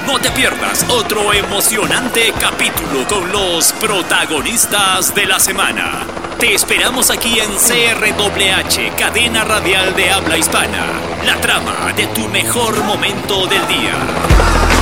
No te pierdas otro emocionante capítulo con los protagonistas de la semana. Te esperamos aquí en CRWH, cadena radial de habla hispana. La trama de tu mejor momento del día.